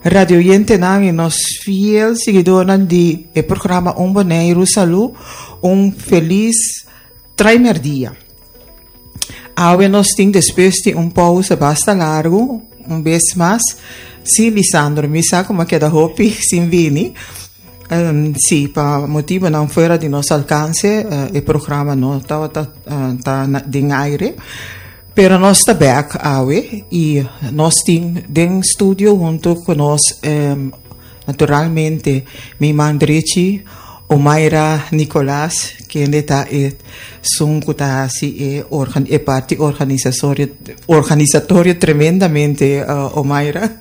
Radio Yente nang e nos fiel seguidores di programa Un Boneiro Salud, feliz primer dia. Ahora nos después de pausa basta largo, vez más, sí, Lisandro, mi sa como queda hopi sin vini. Sí, para motivo não fuera de nosso alcance, o programa não estava de aire, pero nós está back awe e nós tem den estúdio junto com nós, naturalmente, minha mãe Drechi, Omaira Nicolás, que está são kutasi parte organizatória tremendamente, Omaira.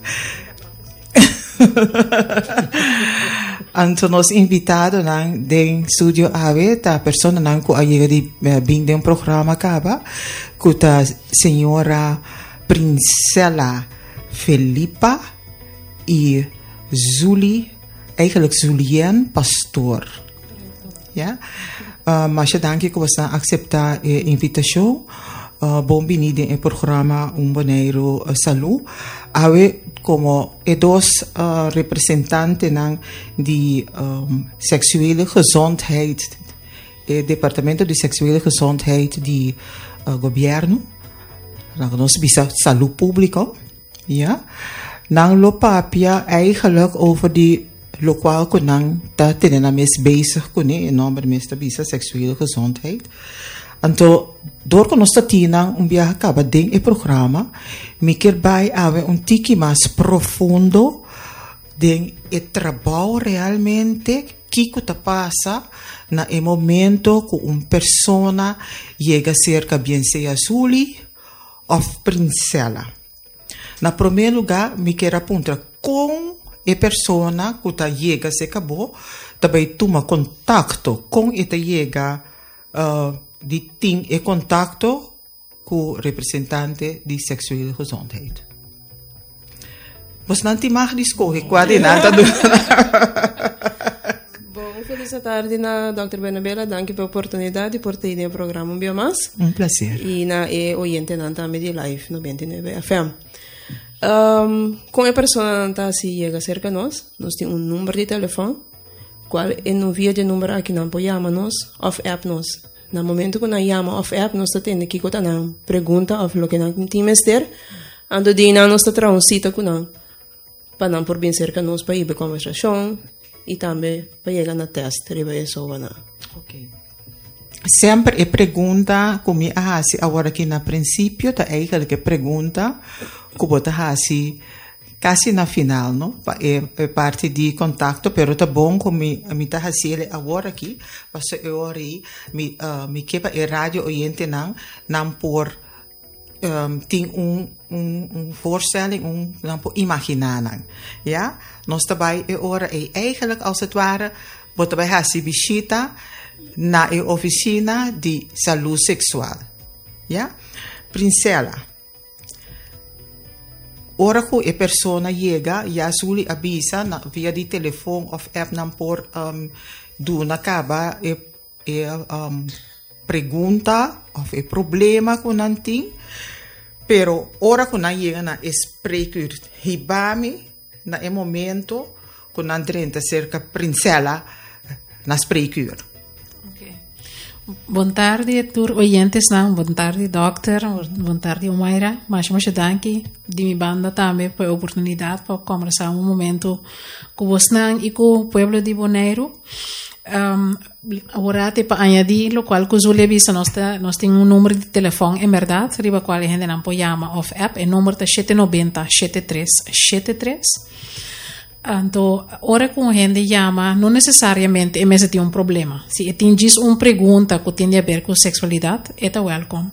Então, nós invitado nang den studio ave ta persona nang ko ayega di bing den programa kaba kuta senhora Princela Felipa e eigenlijk Julien Pastor. Ja? Mas dank que você aceitar a invitação. Bom vindo no programa Un Boneiro Salud. Ave como dos representantes de seksuele gezondheid, departamento de seksuele gezondheid de governo, nós bisa saúde pública, ja, nang lopapia eigenlijk over die lokaal kunang ta tenen mes bezig kune enorme mes ta bisa seksuele gezondheid. Então, door que nós tinha viaje acaba dentro do programa, me quer vai haver tiki mais profundo dentro do trabalho realmente que está passa na momento que persona chega cerca bem seja Zuli ou Princela. Na primeiro lugar, me quer apontar com a persona que está chega se acabou, também toma contato com a chega die ting e contacto com o representante de seksuele gezondheid. Você não te mag discorrer quase nada do. Bom, feliz tarde na Dr. Benabela, danke pela oportunidade por ter ido ao programa Biomas. Prazer. E na oyente na também de live 99 FM. Com a pessoa não está se chega cerca de nós temos número de telefone, qual é no via de número aqui não pode chamar nós, ou app nós. No momento que nós chamamos of app, nós temos que contar uma pergunta of lo que nós temos que ter, ando de nós transita com nós, para não por bem cerca nós para ir para conversação e também para chegar na teste, riba isso ou não. Ok. Sempre é pergunta como assim agora aqui na princípio tá eigenlijk pergunta que bota assim quase na final, não? É parte de contato, pero tá bom como me tá assim agora aqui, passo eu ori me quepa é rádio oyente não por tem voorstelling não por imaginar, ja? Nós também é hora é eigenlijk als het ware bota bij assim visita na oficina de saúde sexual, ja? Princela. Ora que a pessoa chega, já Zuli avisa via de telefone ou app não por do na caba pergunta ou problema com nanting, pero ora que não chega na spreekuur hibami na momento que não drenta cerca Princela na spreekuur. Boa tarde, tour oyentes não. Boa tarde, doctor. Boa tarde, Omaira. Mas danke de minha banda também por a oportunidade para conversar momento com você e com o pueblo de Boneiro. Agora, para añadir, lo qual que eu vista, nós temos número de telefone, em verdade, riba qual a gente não pode chamar off app, é número de 790-7373. Então, ora que a gente chama, não necessariamente é mesmo tem problema. Se tem uma pergunta que tem a ver com sexualidade, é welcome.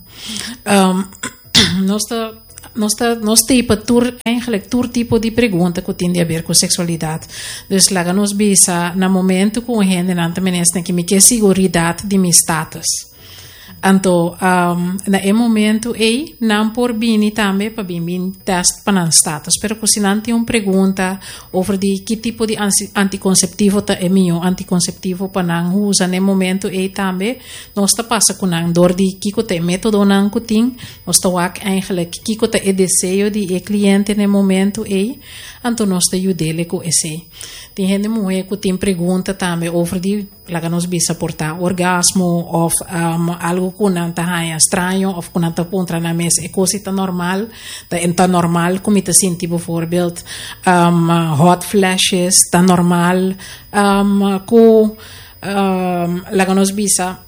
Nós temos eigenlijk tipo de pergunta que tem a ver com sexualidade. Dus laga nos bisa, no momento que a gente não tem que me quer seguridade de meu status. Anto, na e momento não por bini também para bim test para não status, pero se não tem uma pergunta over de que tipo de anticonceptivo tá é meu anticonceptivo para não usa no momento também, nós tá passa com não dor de que te método não cutin, nós tá wak eigenlijk que te é desejo de cliente no momento anto nós tá ajudele com esse. Tem gente mulher que tem pergunta também over de lá que nós bisa portar orgasmo ou algo que não tá estranho ou que não tá pontra na mesa é coisa tá normal tá normal como te senti bijvoorbeeld hot flashes tá normal que lá que nós bisa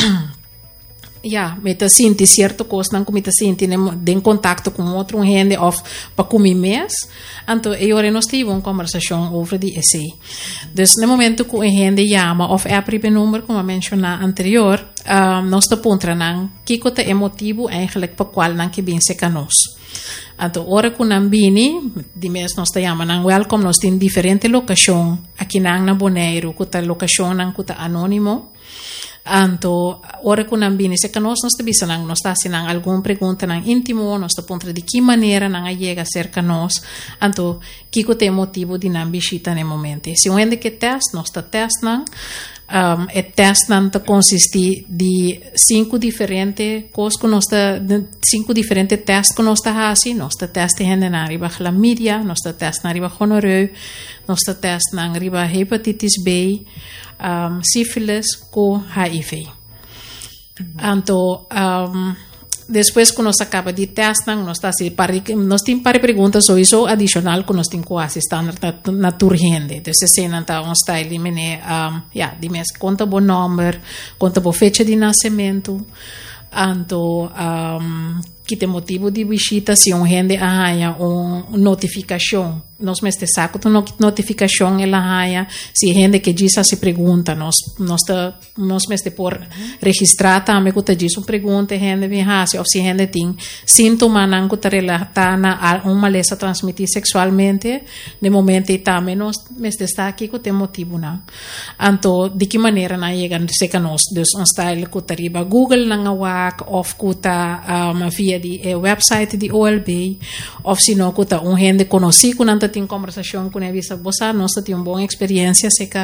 me te senti certo coisa não como te senti em contato com outro gente ou para comer mês então eu nós tive uma conversação over de esse dus no momento que a gente chama ou é a primeiro número como mencionar anterior nós te pontra não que coisa é motivo eigenlijk para qual não que bem se conosco então ora que não bini de mês nós te chama não welcome nós tem diferente locação aqui na Bonaire que tá locação não que tá anônimo Anto, ora que não bine, se que nós te bisa nós está sinang alguma pergunta nang íntimo, nós te pontra de que maneira nang chega cerca nós, anto, que tem motivo de não visita no momento. Se um ende que test, nós te test nang, e test nang te consiste de 5 diferentes coisas que nós te, 5 diferentes testes que nós te hasi, nós te test hende na riba chlamydia, nós te test na riba gonoreu, nós te test na riba hepatitis B, sífilis com HIV. Então, depois que nós acaba de testar, nós temos para perguntas ou isso adicional que nós temos com assistente na turgente. Então, se não está um style de mês, conta bom número, conta boa fecha de nascimento, então, que tem motivo de visita, se um gente arranha uma notificação, nós mesmo saco uma notificação ela arranha, se gente que diz se pergunta, nós mesmo por registrar também que diz uma pergunta, gente vem ou se gente tem sintoma não que relata na uma maleza transmitir sexualmente, no momento também nós mesmo está aqui que tem motivo não. Então, de que maneira não chega se que nós, dus um style que tá riba Google não wak, of que tá via de website de OLB, ou se não que tá gente conheci que não tem conversação com a visa bossa, nós tem uma boa experiência se que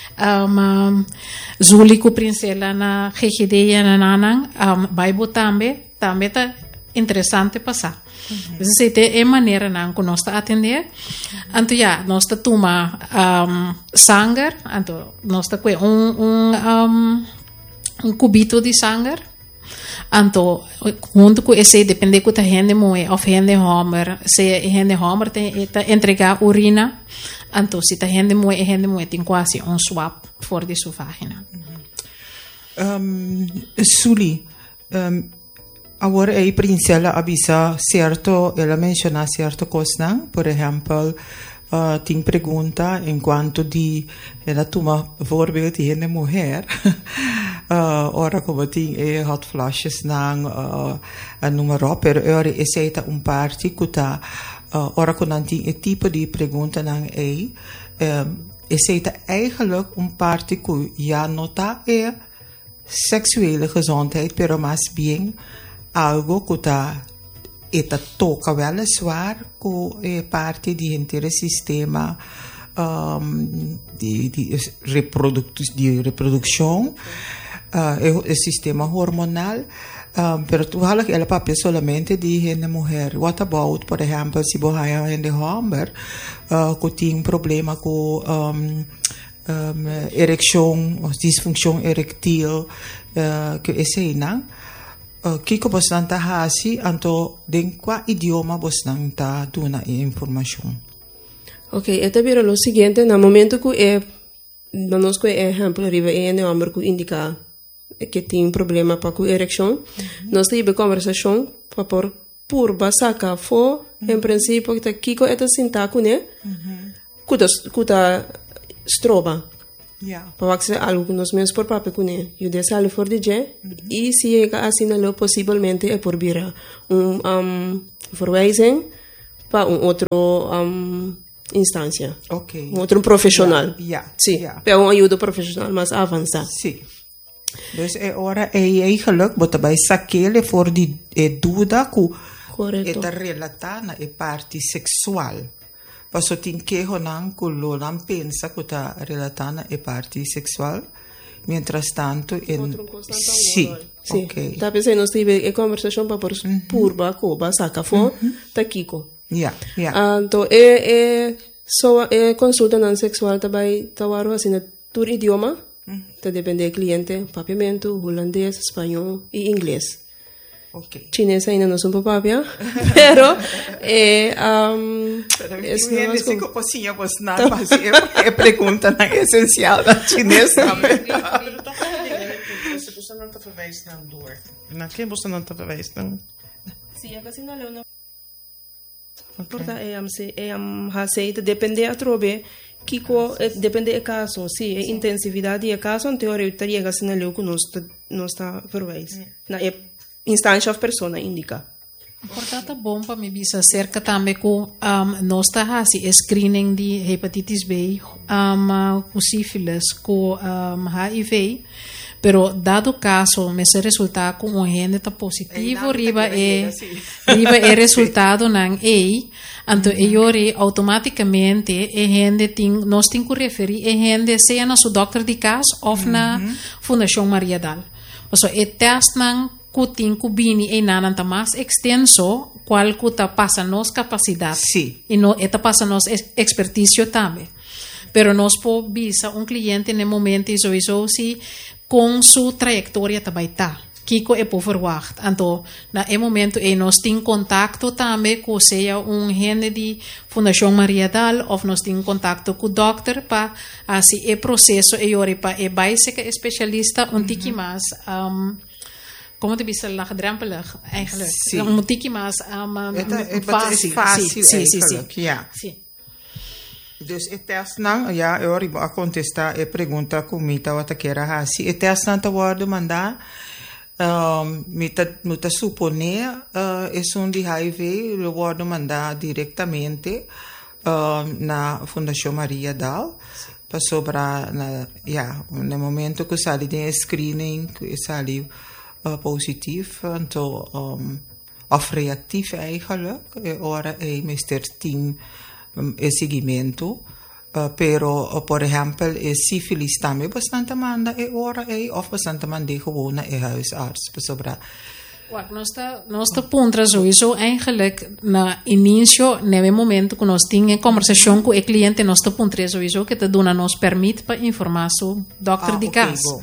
Zuli que princesa na GGD na nanang vai botar também tá interessante passar. Então, é maneira não que nós está atender. Então, nós está toma sangue, então nós está com um cubito de sangue. Então, junto com esse, depende que a gente moe, ou gente homer, se a gente homer tem entregar urina, então se a gente moe tem quase um swap fora de sua vagina. Suli, agora a princesa avisa certo, ela menciona certo coisa, por exemplo, tem pergunta enquanto de ela toma voorbeeld de gente mulher, ora como tem hot flashes nang numero, pero ora essa um parte que tá ora que não tem tipo de pergunta nang essa eigenlijk um parte que já nota seksuele gezondheid, pero mais bem algo que tá eta toca weliswaar que parte de inteiro sistema de reprodução, o sistema hormonal, pero toevallig ela papel solamente de gente mulher. What about, por exemplo, se você é de homem que tem problema com ereção, disfunção erectil, que esse não. Kiko bos nanta hasi anto den qua idioma bos nanta duna informação. Ok, esta vira lo siguiente, no momento que nós com exemplo riba é homem que indica que tem problema para com ereção, nós temos conversação para por basaka fo em princípio que kiko eta sinta com né, kuta stroba. Para que algo que nós mesmos por papel com ele, eu deixo algo for DJ e se chega assim não possivelmente é por vira verwijzing para outro instância, outro profissional, sim, para uma ajuda profissional mais avançada. Sim. Dus ora eigenlijk moet bij sakele voor die duda ku Correcto. eta relatana e parte sexual. Paso tin que honan ku lo nan pensa ku ta relatana e parte sexual. Mientras tanto Sì. Ok. Tá pensando nós tive a conversação para por purba coba saca fo tá kiko. Yeah. Então só consulta não sexual também tawaro assim tur idioma. Tá depende do cliente, papiamento, holandês, espanhol e inglês. Ok. Chinês ainda não sou papia, pero Esse que pocinha você não faz é pergunta na essencial da chinês também. Você não está verwijst naar door. Na quem você não está verwijst naar? Sim, é assim não leu não. Porta aceita depende a trobe kiko depende do caso, sim, a intensividade do caso, em teoria estaria assim não leu que nós está verwijst. Na instância of persona indica. Portanto, bom para me bisa cerca também com nós está assim screening de hepatitis B, com sífilis, com HIV, pero dado caso me se resultar com um gene tá positivo, riba é resultado não então eu automaticamente e gene nós tem que referir e gene seja na seu doctor de casa ou na Fundação Maria Dal. So e test não kuting kubini e nananta mais extenso qual kuta passa nos capacidade e no eta passa nos expertise também pero nós po bisa cliente no momento isso se com sua trajetória também tá kiko é por verwacht então na momento nós tem contato também com seja gene de Fundação Maria Dal ou nós tem contato com o doctor para assim é processo ore para é básica especialista tiki mais como te bisa laagdrempelig eigenlijk. Dan moet ik maar fácil. Sim. Dus het is nou, eu a contestar a pergunta comita wat que era assim. Het is nou te worden mandar muita suponer de HIV lo worden mandar diretamente na Fundação Maria Dal para sobrar no momento que sali de screening que sali positief, of reactief eigenlijk. Ora é Mr. Team seguimento, pero por ejemplo sífilis também bastante manda ora of bastante manda gewoon naar huisarts sobra. Nós está puntra sowieso eigenlijk na início nesse momento que nós tínhamos conversação com o cliente nós está puntra sowieso que te dona nos permite para informar o doctor de casa.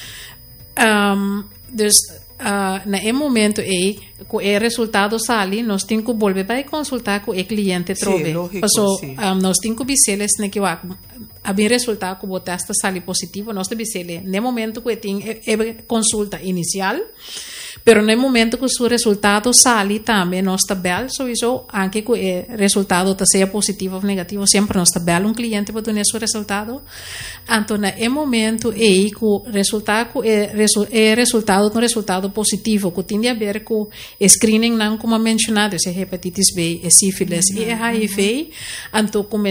Dus na momento com o resultado sali nós temos que voltar para consultar com o cliente trobe. Nós temos que biseles ne que abrir resultado que o teste sali positivo nós te bisele no momento que tem consulta inicial. Pero no momento que o resultado sali também nós tabel sowieso anche que o resultado seja positivo ou negativo sempre nós tabel cliente para ter esse resultado. Então no momento que o resultado resultado positivo que tem a ver com screening não como mencionado é hepatitis B, é sífilis e HIV. Então como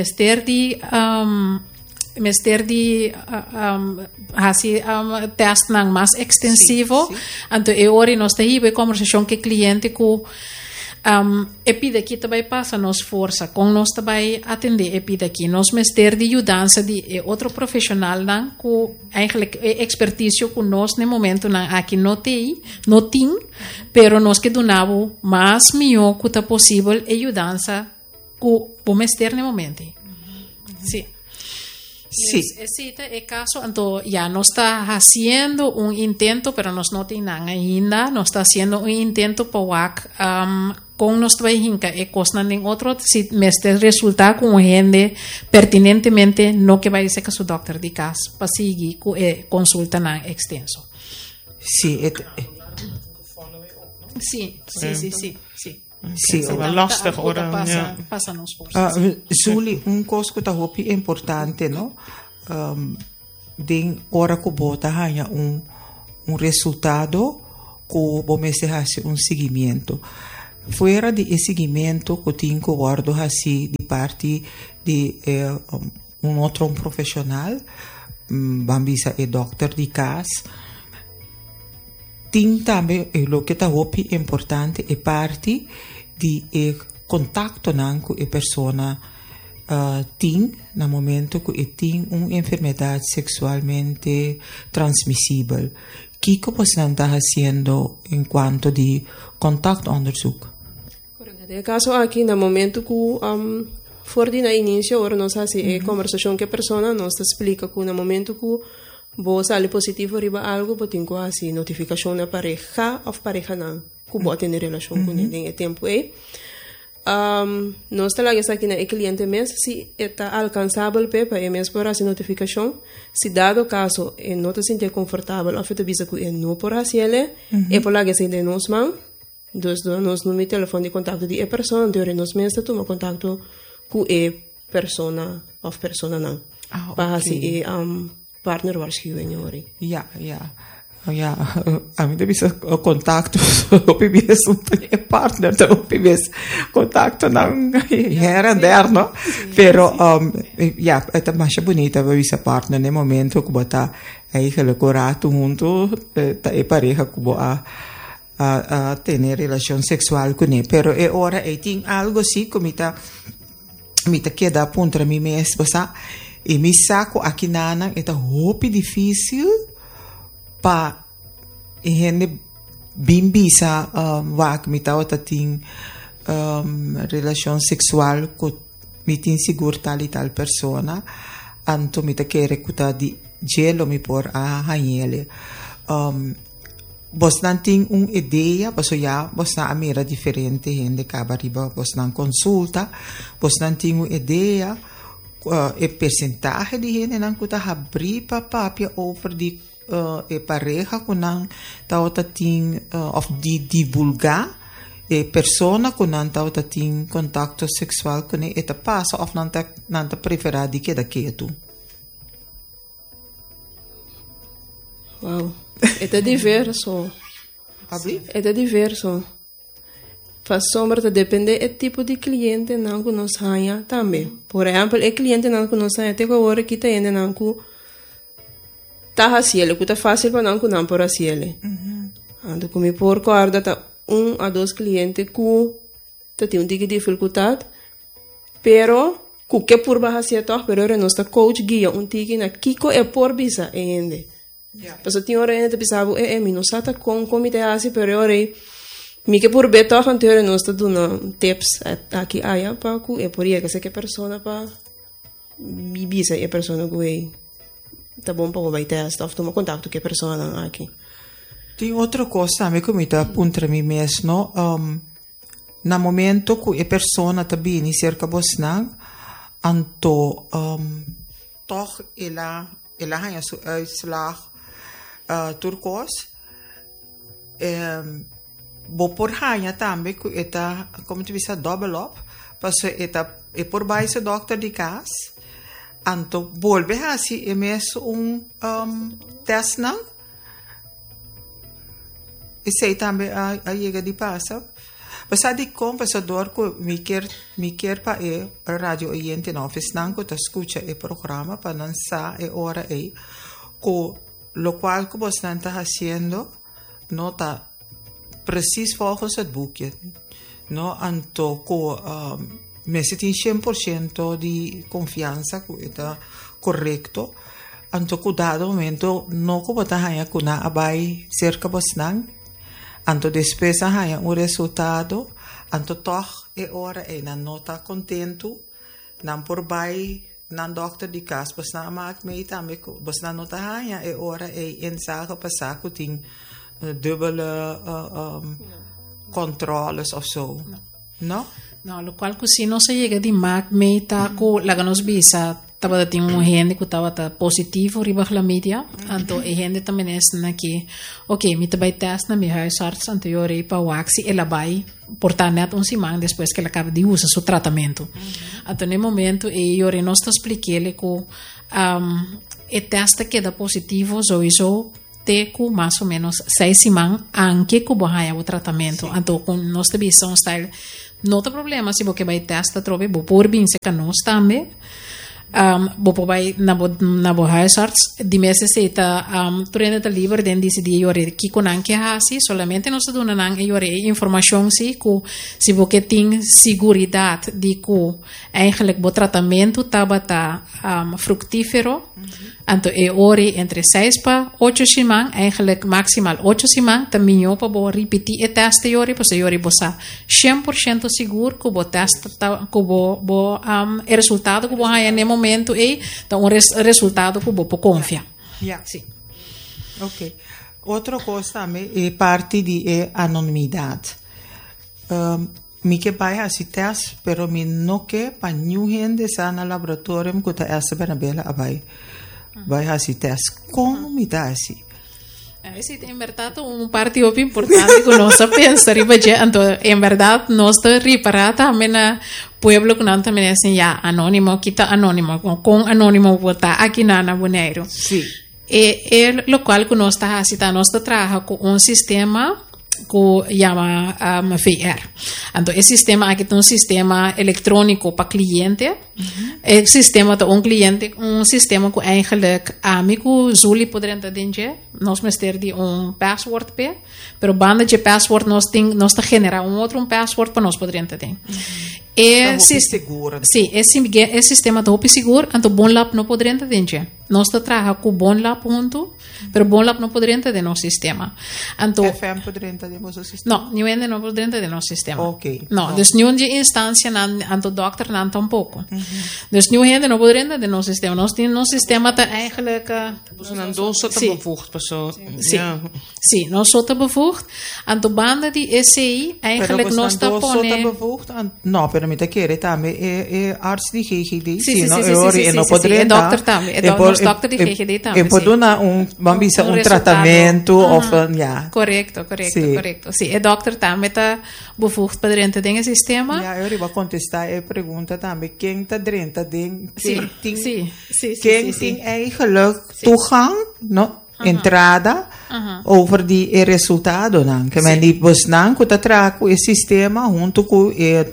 test nang mais extensivo. Então ora nós temos conversação com o cliente que epida aqui também passa nos força com nós também atender epida aqui nós mester de ajudança de outro profissional não que eigenlijk expertise que nós no momento não aqui não tem pero nós que donamos mais melhor que tá possível ajudança que o mester no momento. Sim. Sí. Esse é o caso, então já nós está fazendo intento, pero nós não tem nada ainda, nós está fazendo intento para com nós vai hinca e costa nem outro se mestre resultar com gente pertinentemente no que vai ser que o doctor de casa para seguir com consulta na extenso. Sim, sim. Sim, é wel lastig hoor. Passa nos Zuli, coisa que tá hopi importante, não? Den hora que bota ganha resultado que bomese hace seguimento. Fora de seguimento que tem que guardo assim de parte de outro profissional, bambisa é doctor de casa. Ting também lo que tá hopi importante é parte de contato nan com a persona tem no momento que tem uma enfermidade sexualmente transmissível. O que você está fazendo em quanto de contato onderzoek? Correto. No caso aqui, no momento que for de na início, ora nós assim, a conversação que a pessoa nos explica que no momento que vos sale positivo riba algo, pode ter assim notificação na pareja ou pareja não, que pode ter relação com ele em tempo nós talvez aqui na cliente mesmo se está alcançável para ele mesmo por essa notificação, se dado caso não está sentindo confortável, ou feito visa que não por ele, é por lá que se de nós mão, dos nós número de telefone de contato de pessoa, de nós mesmo toma contato com a pessoa ou pessoa não, para assim partner waarschuwing hoor. Ja. A mim deve ser contato, o PBS é partner, o PBS contato não here and there, no? Pero é mais bonita ver essa partner no momento que bota aí aquele corato junto, é pareja que bota a ter relação sexual com ele. Pero é hora tem algo assim que me tá queda contra mim mesmo, sabe? E me saco aqui nana é muito difícil para gente bimbisa wak me tá outra tem relação sexual com me tem seguro tal e tal persona anto me tá querer cuta de gelo me por a hanele vos não tem uma ideia, vos não a mira diferente gente acaba riba vos não consulta, vos não tem uma ideia e percentuaje de gente não kuta abrir papapia over de pareja que não tá tem of de divulgar e persona que não tá tem contato sexual com ele eta passa of não tá preferar de que tu. Wow, é diverso. É diverso. Faz sombra depende do tipo de cliente não que nós ganha também. Por exemplo, o cliente não que nós ganha até agora que tem não que tá fácil, que tá fácil para não por assim. Ando comi por guarda tá 1 a 2 clientes que tem tique dificuldade, pero que por baixo tá, pero nós tá coach guia tique na kiko é por bisa ainda. Mas eu tinha hora ainda pensava, me não sata com comité assim, pero hora mi que por beto a teoria nós está dando tips aqui aí para que é por aí que se pessoa para me bisa é pessoa que tá bom para vai ter stuff tomar contato com a pessoa aqui. Tem outra coisa me como tá contra mim mesmo no momento que a pessoa tá bem cerca bosnan anto toch ela hanya su uitslag turcos bo por hanya também que eta como tu visa double up passo eta e por baixo doctor de cas anto volve assim é mesmo test não e sei também a chega de passa passa de compensador que me quer para a rádio oyente na office não que tu escuta o programa para não sa e hora aí co lo qual que você está fazendo não está preciso volgens het boekje. No, anto me senti 100% di confianza que está correcto. Anto que dado momento no como tá hanya kuna abai cerca bosnang. Anto después hanya un resultado. Anto toch hora não tá contento. Não por bai nan doctor di cas bos na maak me também bos na no tá hanya hora ensago passar que tem dubbele controles of zo. No? No, lo cual que si no se llega de mag meta ko laga nos visa taba tem um gente que tava positivo riba la media anto e gente também é aqui ok me tabai test na mi huisarts anterior para waxi ela vai portar net um simang depois que ela acaba de usar seu tratamento até no momento e eu não estou explicando que testa que dá positivo sowieso com mais ou menos 6 semanas anche que você o tratamento. Então, com nós também são style, não tem problema se você vai testar trove, por bem se nós também. bopo bij na bo huisarts die mensen zitten prende te liever den die jore kiko nanke hasi solamente nos doen nang jore information si ku si boketing seguridad di ku eigenlijk bo tratamento tabata fructífero anto e ori entre 6 pa 8 simang eigenlijk maximaal 8 simang taminho pa bo repetir e teste jore pa jore bosa 100% seguro ku bo testa ku bo e resultado ku bo ha ne momento e da resultado ku bo confia. Ja. Sì. Ok. Outra coisa também é parte de anonimidade. Mi que vai a teste, pero mi no que para new gente sa na laboratorium que ta essa para bela abai. Vai a teste. Como me dá assim? Sì, in verità un parte più importante che non sappiamo ripetere, in verità nostra riparata a pueblo che non también ya anónimo, quita anónimo, con anónimo vota aquí nana bonero. Sì. E lo qual che nostra hasita nostra trabaja con un sistema que llama VR. Então, esse sistema aqui tem um sistema eletrônico para cliente. O sistema de cliente, sistema que eigenlijk amigo Zuli poderia entender. Nós meter de password pe, pero banda de password nós genera outro password para nós poderia entender. Seguro. Sim, esse sistema de roupa seguro, então bom lab não poderia entender. Nós trabalhamos com bom lab ponto, pero bom lab não poderia entender no sistema. Então FM poderia entender no sistema. Não, ninguém não poderia entender no sistema. Ok. Não, dus nenhuma instância anto doctor não tampouco. Dus ninguém não poderia entender no sistema. Nós temos no sistema tá eigenlijk Sim, nós só tá bevoegd. Anto banda de SCI eigenlijk nós tá Não, pero me te quiere também é arts de GGD. Sim, não poderia é doctor também, é doctor de GGD também. E pode vamos tratamento of ja. Correcto. Sim, é doctor também tá bevoegd para dentro do sistema. Ja, eu vou contestar a pergunta também. Quem tá dentro quem tem eigenlijk toegang, no? Entrada over die resultado dan. Que men die bos nan ku tra ku sistema junto com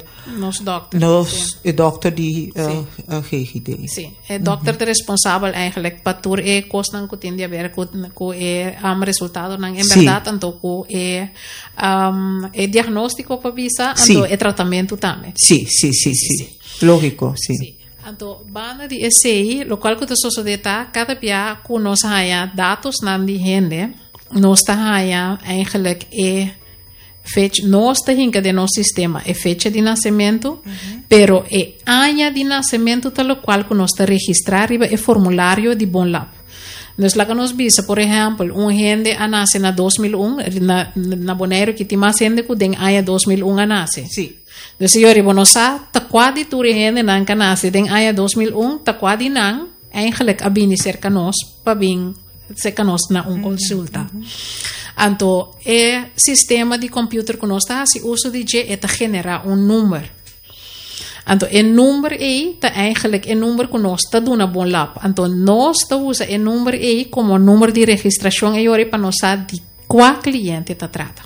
o dokter die GGD. Sim, o dokter é responsável eigenlijk patur e kosten ku tindia ver ku resultado nan en verdade tanto ku diagnóstico para visa tanto e tratamento também. Sim. Lógico, sim. Então, banda de SCI, lo qual que sucede cada dia que nós haya dados nan die gente, nós haya eigenlijk fecha, nós hinca de nosso sistema é fecha de nascimento, pero año de nascimento tal qual que nós registrar é formulário de Bon Lab. Dus lá que nos visa, por exemplo, gente nasce na 2001, na Bonaire que tem mais gente que tem año 2001 nasce. Sim. Dus jori bonosa takwadi turi hende nan kanasi den aya 2001 takwadi nan eigenlijk abini cerca nos pabing cerca nos na consulta. Anto sistema de computer que nós tá se uso de je eta genera número. Anto número tá eigenlijk número que nós tá dona Bon Lab. Anto nós tá usa número como número de registração e jori para nós de qual cliente tá trata.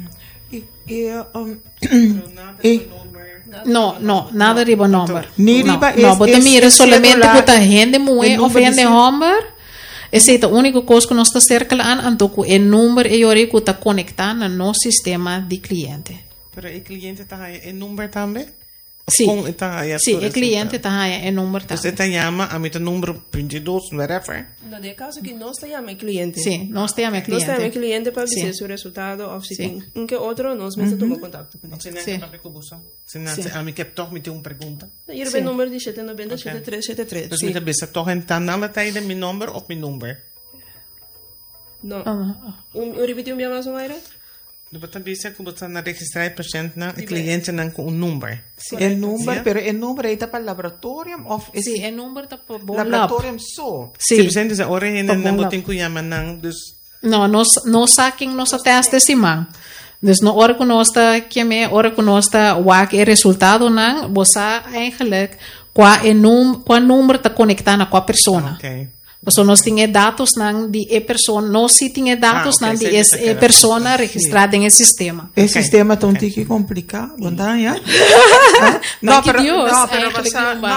No, nada riba number. No, bota mira solamente bota gente moe of gente number. Esse é o único coisa que nós está cerca lá, então o número é o que está conectado no sistema de cliente. Pero o cliente está em número também? Sim, o cliente está em número também. Você está chama a mim número 22, whatever. No de caso que nós chamamos cliente. Sim, nós chamamos cliente. Nós chamamos cliente para dizer seu resultado ou se tem que outro nós mesmo tomamos contato com ele. Sim. A mim que toch me tem uma pergunta. Hier ben número 1790 7373. Dus met de toch en dan alle tijden mijn nummer of mijn nummer? No. Repetir minha mais uma Depois também se você na registrar paciente na cliente na com número. El número, pero el número está para el laboratório of sí, el número está para Bon Lab. Laboratorium só. Sí. Se presente essa hora ainda não botem com yama nang dus. No, nós saquem nossa teste simang. Dus no hora que nós está hora que nós está wak resultado nang, você eigenlijk qual número está conectado a qual persona. Okay. So nós temos dados nan de persona, nós sim temos dados nan de persona registrada em sistema. O sistema tão que complicar, bom, já? Não, pero